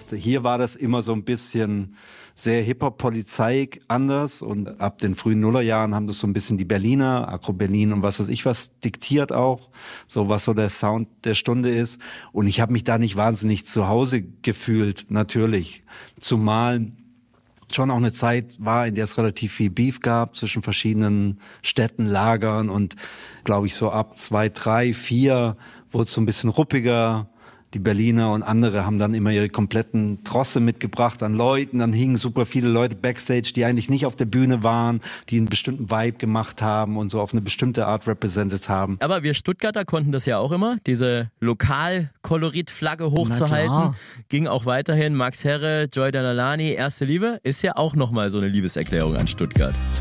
Hier war das immer so ein bisschen sehr Hip-Hop-Polizei anders und ab den frühen Nullerjahren haben das so ein bisschen die Berliner, Agro Berlin und was weiß ich was diktiert auch, so was so der Sound der Stunde ist. Und ich habe mich da nicht wahnsinnig zu Hause gefühlt, natürlich. Zumal schon auch eine Zeit war, in der es relativ viel Beef gab zwischen verschiedenen Städten, Lagern und glaube ich so ab 2, 3, 4 wurde es so ein bisschen ruppiger. Die Berliner und andere haben dann immer ihre kompletten Trosse mitgebracht an Leuten. Dann hingen super viele Leute Backstage, die eigentlich nicht auf der Bühne waren, die einen bestimmten Vibe gemacht haben und so auf eine bestimmte Art represented haben. Aber wir Stuttgarter konnten das ja auch immer, diese Lokalkolorit-Flagge hochzuhalten. Ging auch weiterhin. Max Herre, Joy Dalalani, Erste Liebe, ist ja auch nochmal so eine Liebeserklärung an Stuttgart.